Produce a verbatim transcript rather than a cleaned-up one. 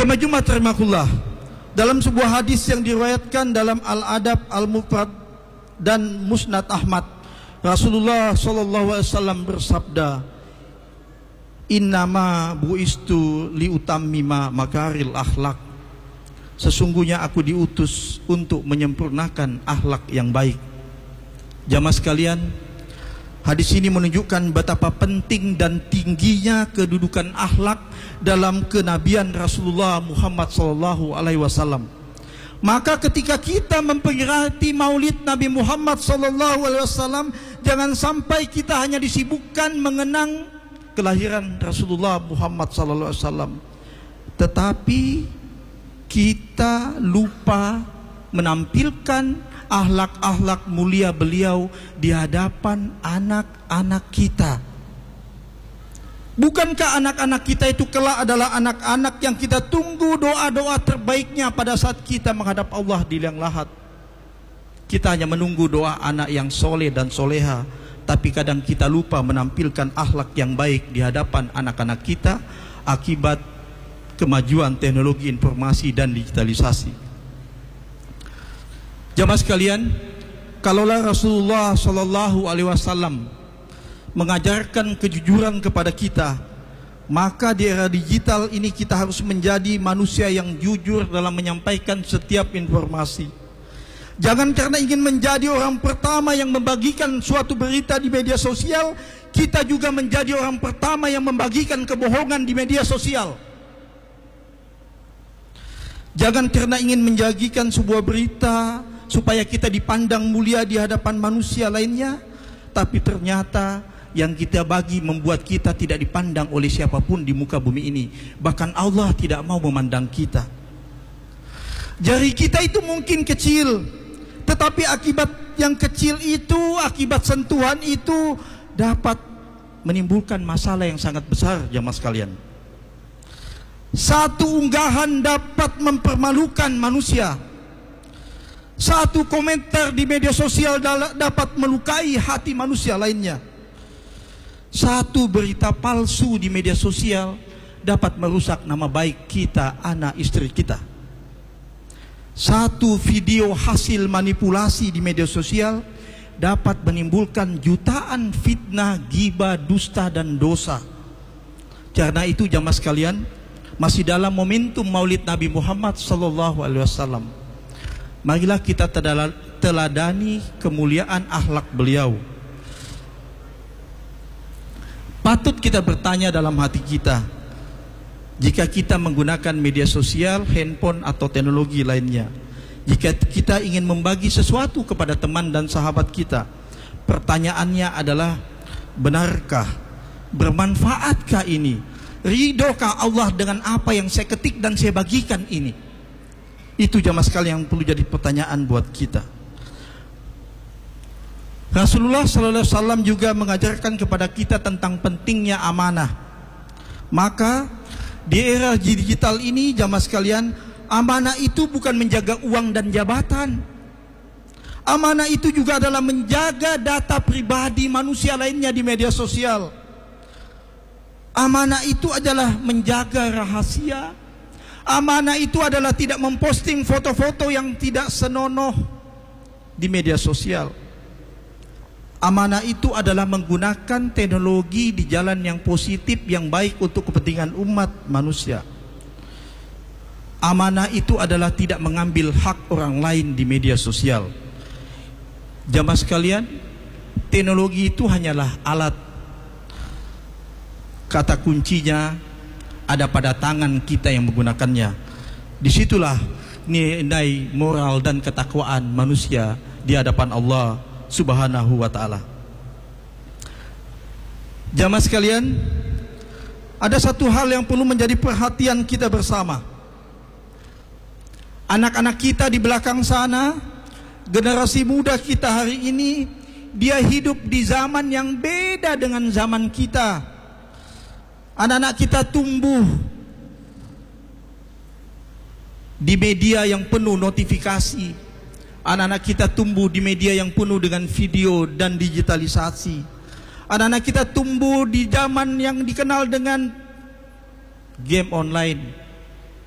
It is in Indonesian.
Jamaah Jumat rahimakumullah, dalam sebuah hadis yang diriwayatkan dalam Al-Adab Al-Mufrad dan Musnad Ahmad, Rasulullah sallallahu alaihi wasallam bersabda, "Innama buistu liutammima makaril akhlak." Sesungguhnya aku diutus untuk menyempurnakan akhlak yang baik. Jamaah sekalian, hadis ini menunjukkan betapa penting dan tingginya kedudukan akhlak dalam kenabian Rasulullah Muhammad sallallahu alaihi wasallam. Maka ketika kita memperingati Maulid Nabi Muhammad sallallahu alaihi wasallam, jangan sampai kita hanya disibukkan mengenang kelahiran Rasulullah Muhammad sallallahu alaihi wasallam, tetapi kita lupa menampilkan akhlak-akhlak mulia beliau di hadapan anak-anak kita. Bukankah anak-anak kita itu kelak adalah anak-anak yang kita tunggu doa-doa terbaiknya pada saat kita menghadap Allah di liang lahat? Kita hanya menunggu doa anak yang soleh dan soleha, tapi kadang kita lupa menampilkan akhlak yang baik di hadapan anak-anak kita akibat kemajuan teknologi informasi dan digitalisasi. Jamaah sekalian, kalaulah Rasulullah sallallahu alaihi wasallam mengajarkan kejujuran kepada kita, maka di era digital ini kita harus menjadi manusia yang jujur dalam menyampaikan setiap informasi. Jangan karena ingin menjadi orang pertama yang membagikan suatu berita di media sosial, kita juga menjadi orang pertama yang membagikan kebohongan di media sosial. Jangan karena ingin menjadikan sebuah berita supaya kita dipandang mulia di hadapan manusia lainnya, tapi ternyata yang kita bagi membuat kita tidak dipandang oleh siapapun di muka bumi ini. Bahkan Allah tidak mau memandang kita. Jari kita itu mungkin kecil, tetapi akibat yang kecil itu, akibat sentuhan itu dapat menimbulkan masalah yang sangat besar, jamaah sekalian. Satu unggahan dapat mempermalukan manusia. Satu komentar di media sosial dapat melukai hati manusia lainnya. Satu berita palsu di media sosial dapat merusak nama baik kita, anak istri kita. Satu video hasil manipulasi di media sosial dapat menimbulkan jutaan fitnah, ghibah, dusta dan dosa. Karena itu jamaah sekalian, masih dalam momentum Maulid Nabi Muhammad sallallahu alaihi wasallam, marilah kita teladani kemuliaan akhlak beliau. Patut kita bertanya dalam hati kita, jika kita menggunakan media sosial, handphone atau teknologi lainnya, jika kita ingin membagi sesuatu kepada teman dan sahabat kita, pertanyaannya adalah, benarkah, bermanfaatkah ini? Ridhokah Allah dengan apa yang saya ketik dan saya bagikan ini? Itu jamaah sekalian yang perlu jadi pertanyaan buat kita. Rasulullah sallallahu alaihi wasallam juga mengajarkan kepada kita tentang pentingnya amanah. Maka di era digital ini jamaah sekalian, amanah itu bukan menjaga uang dan jabatan. Amanah itu juga adalah menjaga data pribadi manusia lainnya di media sosial. Amanah itu adalah menjaga rahasia. Amanah itu adalah tidak memposting foto-foto yang tidak senonoh di media sosial. Amanah itu adalah menggunakan teknologi di jalan yang positif, yang baik untuk kepentingan umat manusia. Amanah itu adalah tidak mengambil hak orang lain di media sosial. Jamaah sekalian, teknologi itu hanyalah alat. Kata kuncinya ada pada tangan kita yang menggunakannya. Disitulah nilai moral dan ketakwaan manusia di hadapan Allah Subhanahu wa ta'ala. Jamaah sekalian, ada satu hal yang perlu menjadi perhatian kita bersama. Anak-anak kita di belakang sana, generasi muda kita hari ini, dia hidup di zaman yang beda dengan zaman kita. Anak-anak kita tumbuh di media yang penuh notifikasi. Anak-anak kita tumbuh di media yang penuh dengan video dan digitalisasi. Anak-anak kita tumbuh di zaman yang dikenal dengan game online.